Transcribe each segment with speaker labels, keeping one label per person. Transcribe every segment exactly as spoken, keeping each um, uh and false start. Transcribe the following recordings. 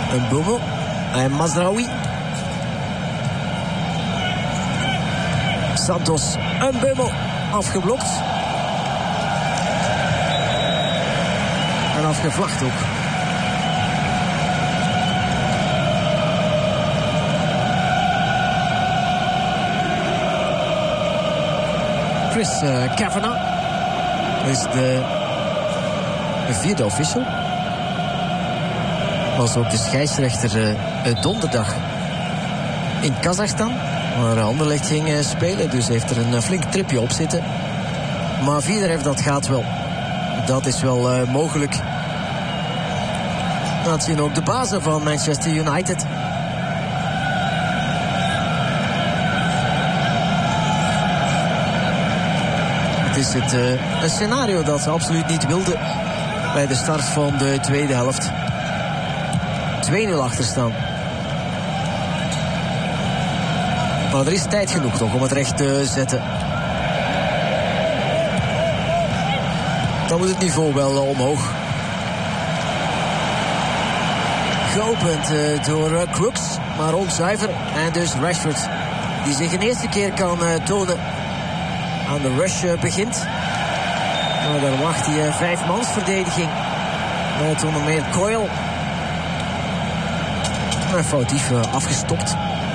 Speaker 1: Mbeumo en Mazraoui. Santos, Mbeumo, afgeblokt. En afgevlacht ook. Chris uh, Kavanagh is de vierde official. Was ook de scheidsrechter uh, donderdag in Kazachstan, waar Anderlecht ging uh, spelen. Dus heeft er een uh, flink tripje op zitten. Maar Viederef, dat gaat wel. Dat is wel uh, mogelijk. Dat zien ook de bazen van Manchester United. Het is het, uh, een scenario dat ze absoluut niet wilden bij de start van de tweede helft. twee nul achterstand. Maar er is tijd genoeg nog om het recht te zetten. Dan moet het niveau wel uh, omhoog. Geopend uh, door uh, Crooks, maar onzuiver. En dus Rashford, die zich een eerste keer kan uh, tonen. Aan de rush uh, begint. Maar daar wacht hij uh, vijfmansverdediging. Met onder meer Coyle. Maar foutief uh, afgestopt.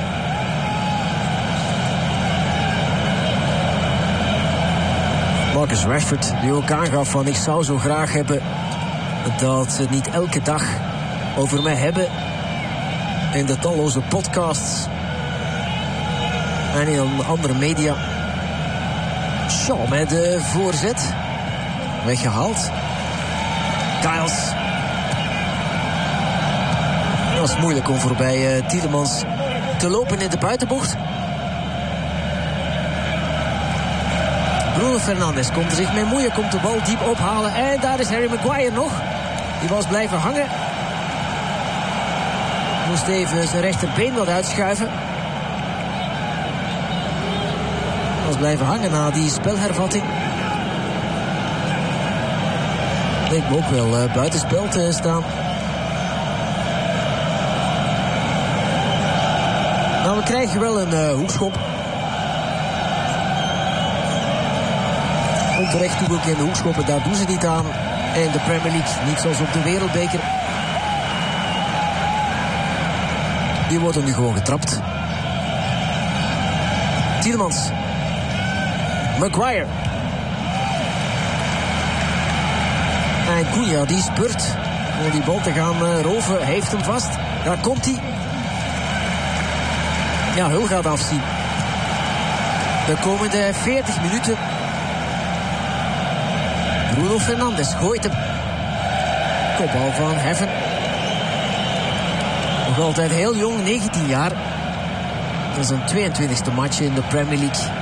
Speaker 1: Marcus Rashford, die ook aangaf van ik zou zo graag hebben dat ze niet elke dag over mij hebben in de talloze podcasts en in andere media. Shaw met de voorzet. Weggehaald. Giles. Het was moeilijk om voorbij uh, Tielemans te lopen in de buitenbocht. Bruno Fernandes komt er zich mee moeien, komt de bal diep ophalen. En daar is Harry Maguire nog. Die was blijven hangen. Moest even zijn rechterbeen wat uitschuiven. Was blijven hangen na die spelhervatting. Leek me ook wel uh, buitenspel te staan. Nou, we krijgen wel een uh, hoekschop. Onterecht toegekende hoekschoppen, daar doen ze niet aan. En de Premier League, niet zoals op de Wereldbeker. Die worden nu gewoon getrapt. Tielemans. Maguire. En Cunha, die spurt om die bal te gaan uh, roven. Heeft hem vast. Daar komt hij. Ja, Hul gaat afzien. De komende veertig minuten. Bruno Fernandes gooit hem. Kopbal van Heffen. Nog altijd heel jong, negentien jaar. Dat is een tweeëntwintigste match in de Premier League.